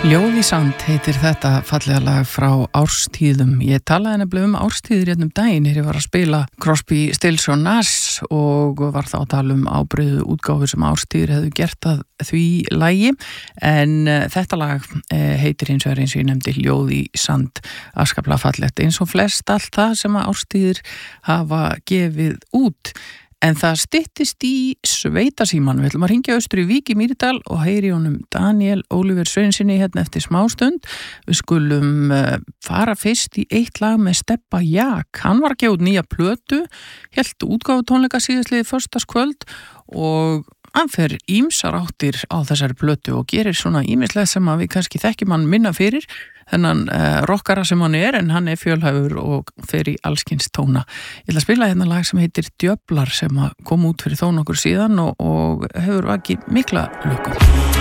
Ljóð í sand heitir þetta fallega lag frá Árstíðum. Ég talaði nefnilega árstíðir hérna daginn þegar ég var að spila Crosby, Stills og Nash og var þá að tala ábreyðu útgáfur sem Árstíðir hefðu gert að því lagi. En þetta lag heitir eins og ég nefndi Ljóð í sand, afskaplega fallegt eins og flest allt það sem Árstíðir hafa gefið út. En það styttist í sveitasíman. Við ætlum að hringja austur í Vík í Mýrdal og heyri honum Daniel Oliver Sveinsinni hérna eftir smástund. Við skulum fara fyrst í eitt lag með Stebba Jak. Hann var að gefa út nýja plötu, hélt útgáfutónleika síðastliðið föstudagskvöld og hann fer ýmsar áttir á þessari plötu og gerir svona ýmislegt sem að við kannski þekkjum hann minna fyrir. Þennan rockara sem hann er, en hann er fjölhæfur og fer í allskins tóna. Ég ætla að spila hérna lag sem heitir Djöflar sem kom út fyrir þó nokkur síðan og hefur vakið mikla lukku.